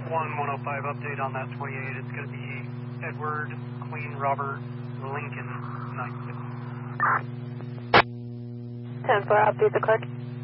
105 update on that 28. It's going to be Edward, Queen, Robert, Lincoln, 96. 10-4, update the card.